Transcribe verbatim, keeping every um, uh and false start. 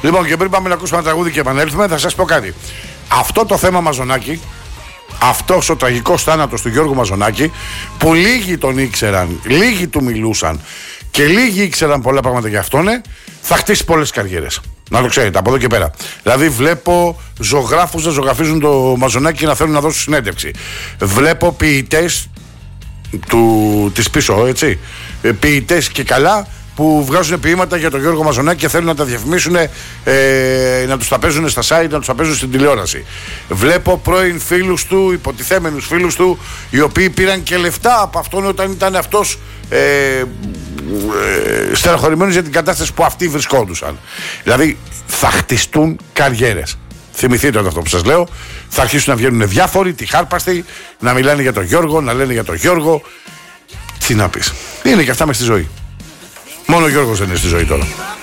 Λοιπόν, και πριν πάμε να ακούσουμε ένα τραγούδι και επανέλθουμε, θα σας πω κάτι. Αυτό το θέμα Μαζονάκη, αυτός ο τραγικός θάνατος του Γιώργου Μαζονάκη, που λίγοι τον ήξεραν, λίγοι του μιλούσαν και λίγοι ήξεραν πολλά πράγματα για αυτόν, θα χτίσει πολλές καριέρες. Να το ξέρετε, από εδώ και πέρα. Δηλαδή, βλέπω ζωγράφους να ζωγραφίζουν το Μαζονάκη και να θέλουν να δώσουν συνέντευξη. Βλέπω ποιητές του, της πίσω, έτσι. Ποιητές και καλά που βγάζουν ποίηματα για τον Γιώργο Μαζονάκη και θέλουν να τα διαφημίσουν, ε, να τους τα παίζουν στα site, να τους τα παίζουν στην τηλεόραση. Βλέπω πρώην φίλους του, υποτιθέμενους φίλους του, οι οποίοι πήραν και λεφτά από αυτόν όταν ήταν αυτός ε, ε, στεροχωρημένος για την κατάσταση που αυτοί βρισκόντουσαν. Δηλαδή θα χτιστούν καριέρες. Θυμηθείτε αυτό που σας λέω. Θα αρχίσουν να βγαίνουν διάφοροι, τυχάρπαστοι, να μιλάνε για τον Γιώργο, να λένε για τον Γιώργο. Τι να πεις. Είναι και αυτά μες στη ζωή. Μόνο ο Γιώργος δεν είναι στη ζωή τώρα.